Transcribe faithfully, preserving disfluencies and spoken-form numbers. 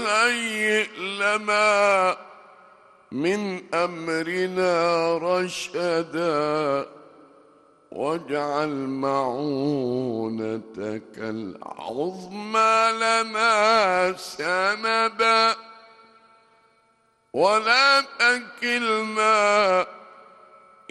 وهيئ لنا من أمرنا رشدا واجعل معونتك العظمى لنا سندا ولا تكلنا